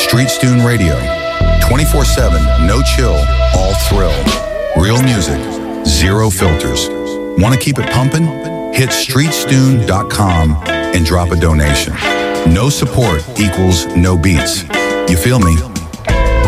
Street Stune Radio. 24/7, no chill, all thrill. Real music, zero filters. Want to keep it pumping? Hit streetstune.com and drop a donation. No support equals no beats. You feel me?